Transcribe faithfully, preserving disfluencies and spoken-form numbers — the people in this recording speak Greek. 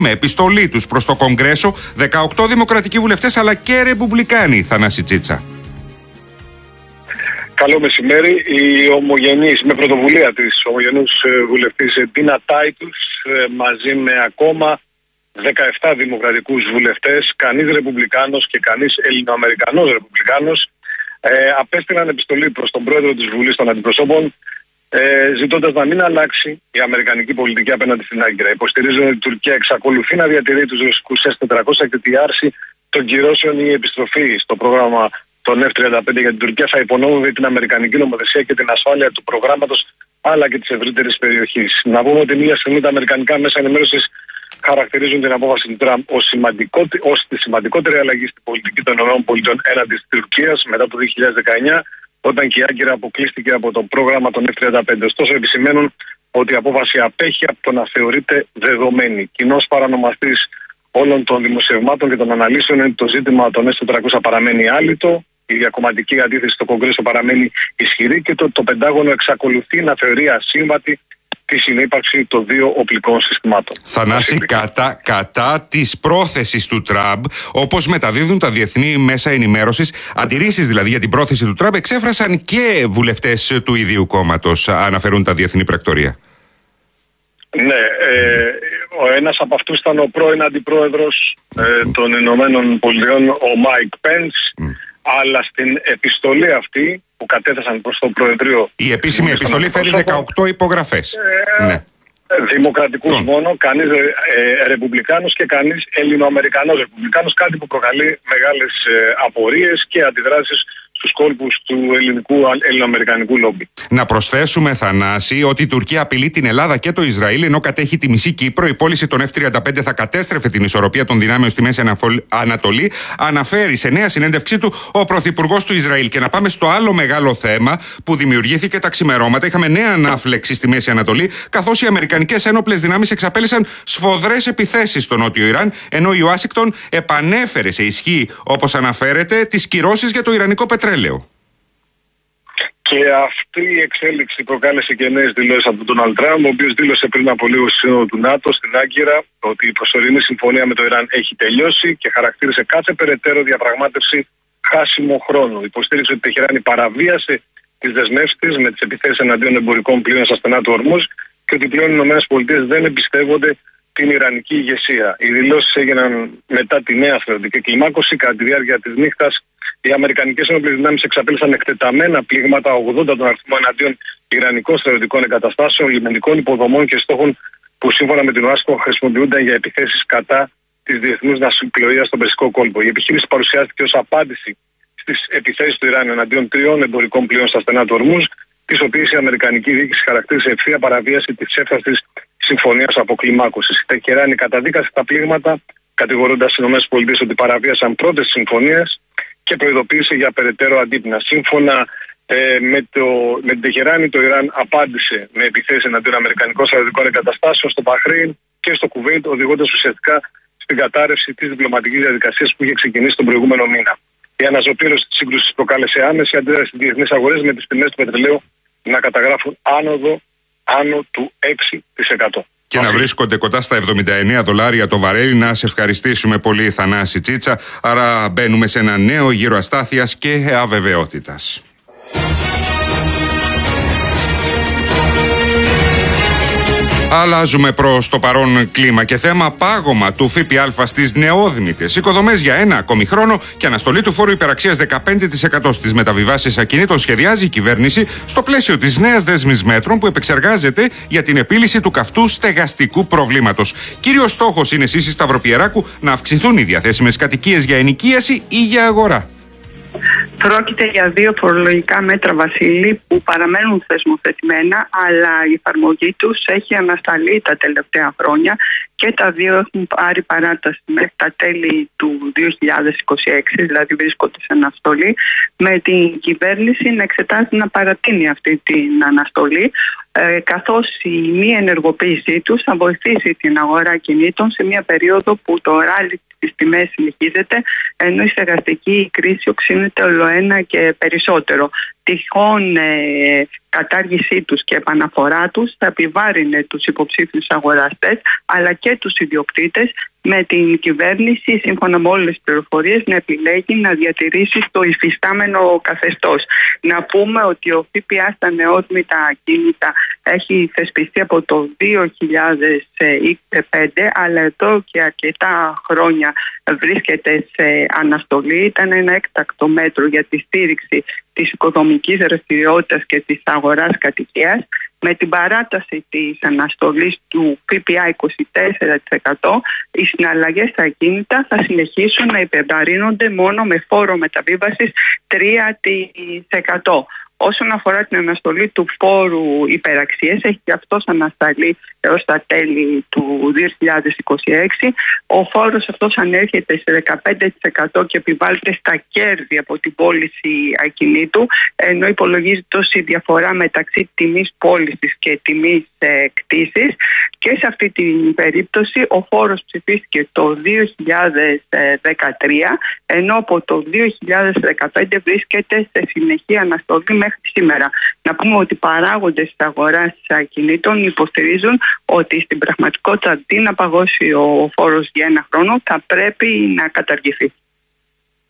Με επιστολή τους προς το Κογκρέσο, δεκαοκτώ δημοκρατικοί βουλευτές αλλά και ρεπουμπλικάνοι, Θανάση Τσίτσα. Καλό μεσημέρι. Η ομογενής, με πρωτοβουλία της ομογενούς βουλευτής Ντίνα Τάιτους, μαζί με ακόμα δεκαεπτά δημοκρατικούς βουλευτές, κανείς ρεπουμπλικάνος και κανείς Ελληνοαμερικανός ρεπουμπλικάνος, ε, απέστειλαν επιστολή προς τον πρόεδρο της Βουλής των Αντιπροσώπων, ε, ζητώντας να μην αλλάξει η αμερικανική πολιτική απέναντι στην Άγκυρα. Υποστηρίζουν ότι η Τουρκία εξακολουθεί να διατηρεί τους ρωσικούς ες τετρακόσια και τη άρση των κυρώσεων ή η επιστροφή στο πρόγραμμα των εφ τριάντα πέντε για την Τουρκία θα υπονόμευε την αμερικανική νομοθεσία και την ασφάλεια του προγράμματος αλλά και της ευρύτερης περιοχής. Να πούμε ότι μια στιγμή τα αμερικανικά μέσα ενημέρωσης χαρακτηρίζουν την απόφαση του Τραμπ ως, ως τη σημαντικότερη αλλαγή στην πολιτική των ΗΠΑ έναντι της Τουρκίας μετά το δύο χιλιάδες δεκαεννιά, όταν και η Άγκυρα αποκλείστηκε από το πρόγραμμα των εφ τριάντα πέντε. Ωστόσο, επισημαίνουν ότι η απόφαση απέχει από το να θεωρείται δεδομένη. Κοινός παρανομαστής όλων των δημοσιευμάτων και των αναλύσεων είναι το ζήτημα των ες τετρακόσια παραμένει άλυτο. Η διακομματική αντίθεση στο Κογκρέσο παραμένει ισχυρή και το, το Πεντάγωνο εξακολουθεί να θεωρεί ασύμβατη τη συνύπαρξη των δύο οπλικών συστημάτων. Θανάση, κατά, κατά της πρόθεσης του Τραμπ, όπως μεταδίδουν τα διεθνή μέσα ενημέρωσης, αντιρρήσεις δηλαδή για την πρόθεση του Τραμπ εξέφρασαν και βουλευτές του ίδιου κόμματος, αναφέρουν τα διεθνή πρακτορία. Ναι, ε, ο ένας από αυτούς ήταν ο πρώην αντιπρόεδρος ε, των Ηνωμένων Πολιτειών, ο Μάικ Πένς, mm. αλλά στην επιστολή αυτή που κατέθεσαν προς το Προεδρείο... Η επίσημη επιστολή φέρει δεκαοκτώ υπογραφές. Ε, ναι. Δημοκρατικούς mm. μόνο, κανείς ε, ρεπουμπλικάνος και κανείς Ελληνοαμερικανός ρεπουμπλικάνος, κάτι που προκαλεί μεγάλες ε, απορίες και αντιδράσεις στους κόλπους του ελληνικού ελληνοαμερικανικού λόμπι. Να προσθέσουμε, Θανάση, ότι η Τουρκία απειλεί την Ελλάδα και το Ισραήλ ενώ κατέχει τη μισή Κύπρο. Η πώληση των εφ τριάντα πέντε θα κατέστρεφε την ισορροπία των δυνάμεων στη Μέση Ανατολή, αναφέρει σε νέα συνέντευξή του ο Πρωθυπουργός του Ισραήλ. Και να πάμε στο άλλο μεγάλο θέμα που δημιουργήθηκε τα ξημερώματα. Είχαμε νέα ανάφλεξη στη Μέση Ανατολή, καθώς οι αμερικανικές ένοπλες δυνάμεις εξαπέλυσαν σφοδρές επιθέσεις στο νότιο Ιράν, ενώ η Ουάσιγκτον επανέφερε σε ισχύ, όπως αναφέρεται, τις κυρώσεις για το ιρανικό πετρέλαιο. Και αυτή η εξέλιξη προκάλεσε και νέες δηλώσεις από τον Ντόναλντ Τραμπ, ο οποίος δήλωσε πριν από λίγο στη Σύνοδο του ΝΑΤΟ στην Άγκυρα ότι η προσωρινή συμφωνία με το Ιράν έχει τελειώσει και χαρακτήρισε κάθε περαιτέρω διαπραγμάτευση χάσιμο χρόνου. Υποστήριξε ότι η Τεχεράνη παραβίασε τις δεσμεύσεις της με τις επιθέσεις εναντίον εμπορικών πλοίων στα στενά του Ορμούζ και ότι πλέον οι ΗΠΑ δεν εμπιστεύονται την ιρανική ηγεσία. Οι δηλώσεις έγιναν μετά τη νέα στρατιωτική κλιμάκωση. Κατά τη διάρκεια της νύχτας, οι αμερικανικές ένοπλες δυνάμεις εξαπέλυσαν εκτεταμένα πλήγματα, ογδόντα τον αριθμό, εναντίον ιρανικών στρατιωτικών εγκαταστάσεων, λιμενικών υποδομών και στόχων που σύμφωνα με την Ουάσιγκτον χρησιμοποιούνταν για επιθέσεις κατά της διεθνούς ναυσιπλοείας στον Περσικό κόλπο. Η επιχείρηση παρουσιάστηκε ως απάντηση στις επιθέσεις του Ιράν εναντίον τριών εμπορικών πλοίων στα στενά του Ορμούζ, τις οποίες η αμερικανική διοίκηση χαρακτήρισε ευθεία παραβίαση της έφταστης συμφωνίας αποκλιμάκωσης. Η Τεχεράνη καταδίκασε τα πλήγματα, κατηγορώντας τις ΗΠΑ ότι παραβίασαν πρώτες συμφωνίες και προειδοποίησε για περαιτέρω αντίπεινα. Σύμφωνα ε, με, το, με την Τεχεράνη, το Ιράν απάντησε με επιθέσεις εναντίον αμερικανικών στρατιωτικών εγκαταστάσεων στο Μπαχρέιν και στο Κουβέιτ, οδηγώντας ουσιαστικά στην κατάρρευση της διπλωματικής διαδικασίας που είχε ξεκινήσει τον προηγούμενο μήνα. Η αναζωπήρωση της σύγκρουσης προκάλεσε άμεση αντίδραση στις διεθνείς αγορές, με τις τιμές του πετρελαίου να καταγράφουν άνοδο άνω του έξι τοις εκατό. Και να βρίσκονται κοντά στα εβδομήντα εννέα δολάρια το βαρέλι. Να σε ευχαριστήσουμε πολύ, Θανάση Τσίτσα. Άρα μπαίνουμε σε ένα νέο γύρο αστάθειας και αβεβαιότητας. Αλλάζουμε προς το παρόν κλίμα και θέμα πάγωμα του ΦΠΑ στις νεόδμητες οικοδομές για ένα ακόμη χρόνο και αναστολή του φόρου υπεραξίας δεκαπέντε τοις εκατό στις μεταβιβάσεις ακινήτων σχεδιάζει η κυβέρνηση στο πλαίσιο της νέας δέσμης μέτρων που επεξεργάζεται για την επίλυση του καυτού στεγαστικού προβλήματος. Κύριος στόχος είναι, εσείς Σταυροπιεράκου, να αυξηθούν οι διαθέσιμες κατοικίες για ενοικίαση ή για αγορά. Πρόκειται για δύο φορολογικά μέτρα, Βασίλη, που παραμένουν θεσμοθετημένα, αλλά η εφαρμογή τους έχει ανασταλεί τα τελευταία χρόνια και τα δύο έχουν πάρει παράταση μέχρι τα τέλη του δύο χιλιάδες είκοσι έξι, δηλαδή βρίσκονται σε αναστολή, με την κυβέρνηση να εξετάζει να παρατείνει αυτή την αναστολή, ε, καθώς η μη ενεργοποίησή τους θα βοηθήσει την αγορά κινήτων σε μια περίοδο που το ράλι στις τιμές συνεχίζεται, ενώ η στεγαστική κρίση οξύνεται ολοένα και περισσότερο. Τυχόν ε, κατάργησή τους και επαναφορά τους θα επιβάρυνε τους υποψήφιους αγοραστές αλλά και τους ιδιοκτήτες, με την κυβέρνηση, σύμφωνα με όλες τις πληροφορίες, να επιλέγει να διατηρήσει το υφιστάμενο καθεστώς. Να πούμε ότι ο ΦΠΑ στα νεόσμητα ακίνητα έχει θεσπιστεί από το δύο χιλιάδες πέντε, αλλά εδώ και αρκετά χρόνια βρίσκεται σε αναστολή. Ήταν ένα έκτακτο μέτρο για τη στήριξη της οικοδομικής δραστηριότητας και της αγοράς κατοικίας. Με την παράταση της αναστολής του ΦΠΑ είκοσι τέσσερα τοις εκατό, οι συναλλαγές στα ακίνητα θα συνεχίσουν να υπεμπαρύνονται μόνο με φόρο μεταβίβασης τρία τοις εκατό. Όσον αφορά την αναστολή του φόρου υπεραξίες, έχει και αυτός ανασταλεί έως τα τέλη του δύο χιλιάδες είκοσι έξι. Ο φόρος αυτός ανέρχεται σε δεκαπέντε τοις εκατό και επιβάλλεται στα κέρδη από την πώληση ακινήτου, ενώ υπολογίζεται ως η διαφορά μεταξύ τιμής πώλησης και τιμής ε, κτήσης. Και σε αυτή την περίπτωση ο φόρος ψηφίστηκε το δύο χιλιάδες δεκατρία, ενώ από το δύο χιλιάδες δεκαπέντε βρίσκεται σε συνεχή αναστολή μέχρι σήμερα. Να πούμε ότι οι παράγοντες της αγοράς ακινήτων υποστηρίζουν ότι στην πραγματικότητα αντί να παγώσει ο φόρος για ένα χρόνο θα πρέπει να καταργηθεί.